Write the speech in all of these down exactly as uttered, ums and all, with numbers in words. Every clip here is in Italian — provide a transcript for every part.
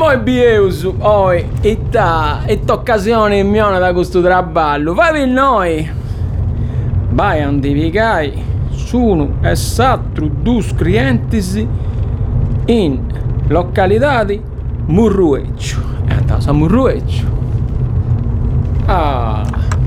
Moi bieus, oi, e ta, e t'occasione miona da questo traballo, vai per noi. Vai a indivicai, sono esatto due clienti in località di Murrueccio. E andato a Murrueccio. Ah.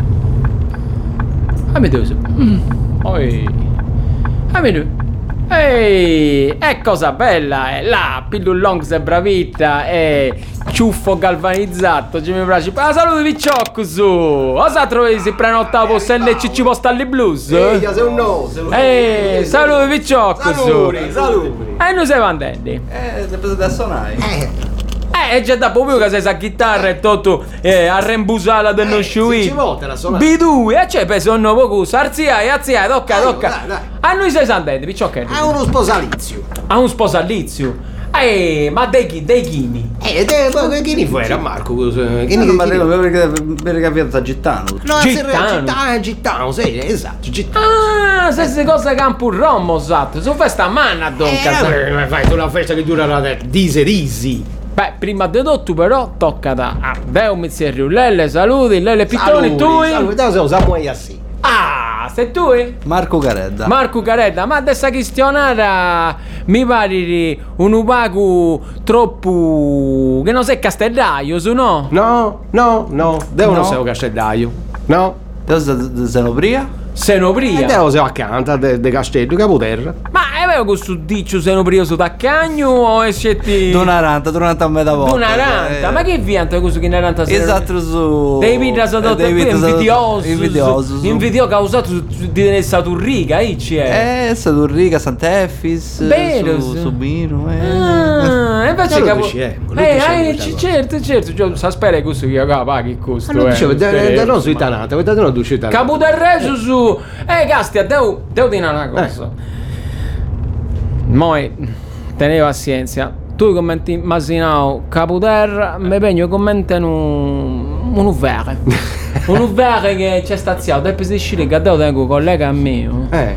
Amidoso. Mm. Oi. Amidoso. Ehi, è cosa bella, è là, pillullong se bravita, è ciuffo galvanizzato, ci mi piace. Ah, saluti Picciocco su! Cosa trovi se prenottavo posto L C C Postalli Blues? Ehi, sei un no, sei un Ehi, saluti Picciocco su! Saluti, saluti! E noi sei vandelli? Eh, sei preso da suonare. Eh, Eh, già da poco che sei sa chitarra e tutto, eh, a rembusala del non sciuì. ci volte la suonare. Bidue, e c'è peso un poco, arziai, arziai, tocca, Dai, tocca. dai, dai. A noi sei sandenti, Picciocco. È uno sposalizio. A un sposalizio. Eh, ma dei chi? Dei chini? Eh, te, poi che ne fuori a Marco? Che Che ne non fuori? parlo perché perché che sta gittando. No, Gittano. Gittano, Gittano, sì, esatto, Gittano. Ah, stesse cose campo rommo, esatto. Su festa manna, don Eh, Casale. ma fai tu una festa che dura la dise risi. Beh, prima di tutto però tocca da a Deo Mizzerio, Lelle, saluti, Lelle Pittoni, tu? Saluti, da se Samuele assi. Ah, sei tu? Marco Caredda. Marco Caredda, ma adesso questionare mi pare di un upaco troppo che non sei castellaio, su no? No, no, no, devo No. non sei un castellaio. No. Te Zenobria? Senopria. Devo sei accanto de, de Castello, Capoterra. Ma è vero questo diccio Senopria su taccagno o è scetti? Donaranta, donaranta a metà volta. Donaranta, Eh. ma che vianta questo che naranta Esatto su. Dei vita sa tutto Dei qui vita sa- invidioso. Invidioso. su- Invidio causato su- su- di Saturrica, ci è. Eh, Saturrica, Sant'Effis. Vero, Su, sì. Subino. Eh. Ah, e invece Lui capo... dice, eh, lui Eh, dice eh, questa c- cosa. certo, certo, cioè, sa spera questo che io paghi questo. Allora eh, dicevo, spero, da non sui ma- tanata, vedete non due tanata. Capo del Reso su. Eh, Castia, devo, devo dire una cosa. Moi, tenevo pazienza. Tu commenti Masinao, Capoterra, mi pegno commenta un. un uvere. un uvere che c'è staziato. E per uscire che devo tengo un collega mio. Eh.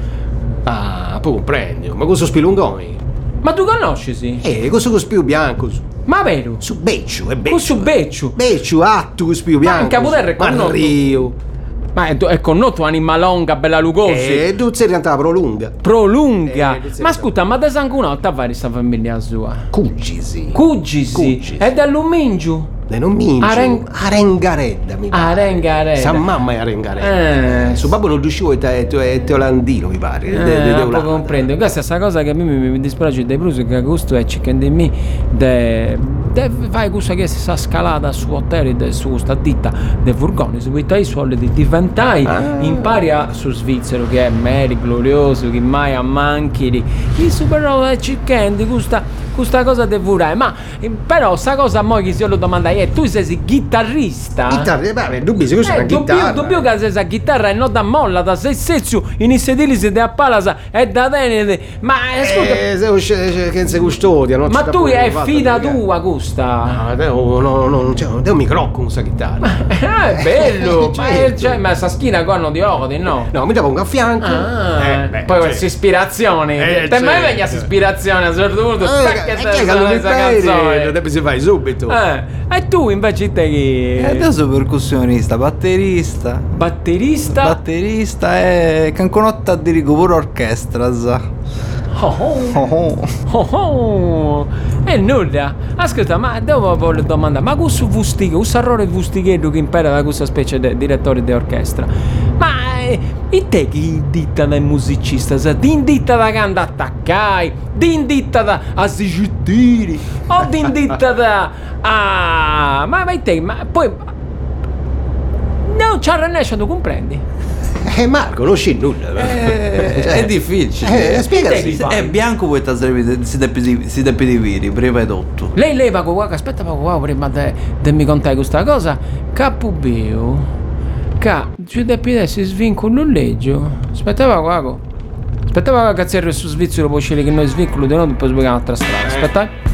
Ah, poi prendi, ma questo spilungoni? Ma tu conosci, sì? Eh, questo con spio bianco. Su, Ma vero? su Beccio, è Beccio. Questo beccio. Beccio, atto con spio Ma bianco. in Capoterra è con Ma notto. Rio. Ma è, è con noi tu anima longa, bella lucosi. Eh, tu sei diventata prolunga. Prolunga. Eh, tu sei ma diventata- scusa, ma da sangunotta va questa famiglia sua? Cuggisi. Cugisi. Cugisi. È dall'Umingiu. E non mincio. Aren- Arengaredda, mi pare. Arengaredda. Sa mamma è Arengaredda. Eh. Suo babbo non riuscivo e te, te, te olandino, mi pare. Eh, de- de- de non Olanda. comprendo. Questa è sta cosa che a me mi, mi dispiace dei brusi che questo è chicken di me de, de fai questa che sta scalata su hotel de, su questa ditta de furgoni su cui i soldi di diventai Ah. impari a su svizzero che è meri glorioso che mai a manchi di il super è chicken di questa questa cosa de vurai ma eh, però sta cosa mo che se lo domandai è tu sei chitarrista Chitarra, beh, dubbi, se questa è Eh, una dobbio, chitarra. dobbio che sei sa chitarra e non da molla, da se stesso in i sedili si da palasa e da tenere. Ma eh, scusa, Eh, se usci- che si custodia, non ma ci sta tu pure è fatto fida perché- tua questa? No, devo, no, no, non c'è, devo mi crocco con questa chitarra. Ah, è bello, ma, è, certo. cioè, ma sta schina corno di odi, no? No, mi devo un a fianco. Ah, Eh, beh, poi certo. questa ispirazioni. Eh, Te mai certo. vegna questa ispirazione a un certo punto? Eh, Stacca che- te che questa non mi canzone. pare, devi si fai subito. Eh, e tu invece te E che adesso percussionista, batterista. batterista? Batterista e canconotta di rigo pure orchestra. sa. Oh, oh. Oh, oh. Oh oh, e nulla. Ascolta, ma devo voglio domandare, ma questo fustigo, questo errore fustighetto che impara da questa specie di direttore di orchestra, ma eh, e te che inditta da musicista, se ti inditta da canta attaccai, ti inditta da a sicittiri, o ti inditta da a... ma ma te, ma poi... No, c'ha Renescia, tu comprendi? Eh, Marco, non c'è nulla. Eh, è difficile. Eh, spiegati. Che fai? È bianco poi si deppi si deppi di viri, prima di tutto. Lei leva qua, aspetta poco qua prima de mi contai questa cosa. Capubio. Ca, ci devi si svincolo un leggio. Aspettava qua. Aspettava che cazzo su svizzero poi sceglie che noi svincolo di noi poi sbagliamo un'altra strada. Aspetta.